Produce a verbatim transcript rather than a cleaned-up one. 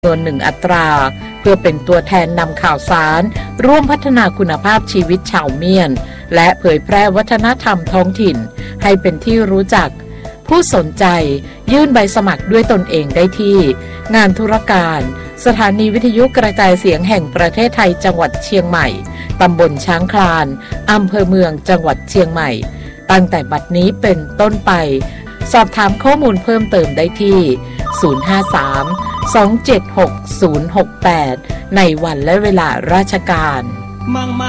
ำนวนหนึ่งอัตราเพื่อเป็นตัวแทนนำข่าวสารร่วมพัฒนาคุณภาพชีวิตชาวเมียนและเผยแพร่วัฒนธรรมท้องถิ่นให้เป็นที่รู้จักผู้สนใจยื่นใบสมัครด้วยตนเองได้ที่งานธุรการสถานีวิทยุกระจายเสียงแห่งประเทศไทยจังหวัดเชียงใหม่ตำบลช้างคลานอำเภอเมืองจังหวัดเชียงใหม่ตั้งแต่บัดนี้เป็นต้นไปสอบถามข้อมูลเพิ่มเติมได้ที่ศูนย์ ห้า สาม สอง เจ็ด หก ศูนย์ หก แปดในวันและเวลาราชการ